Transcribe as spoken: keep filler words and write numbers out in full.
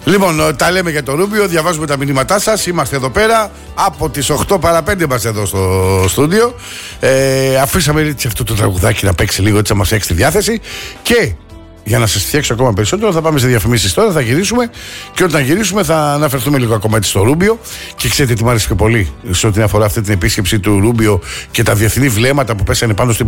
Λοιπόν, τα λέμε για το Ρούμπιο, διαβάζουμε τα μηνύματά σας. Είμαστε εδώ πέρα από τις οκτώ παρά πέντε είμαστε εδώ στο στούντιο. Ε, αφήσαμε έτσι αυτό το τραγουδάκι να παίξει λίγο, έτσι να μας έχει τη διάθεση. Και για να σας φτιάξω ακόμα περισσότερο, θα πάμε σε διαφημίσεις τώρα, θα γυρίσουμε. Και όταν γυρίσουμε, θα αναφερθούμε λίγο ακόμα έτσι στο Ρούμπιο. Και ξέρετε τι μου άρεσε και πολύ σε ό,τι αφορά αυτή την επίσκεψη του Ρούμπιο και τα διεθνή βλέμματα που πέσανε πάνω στην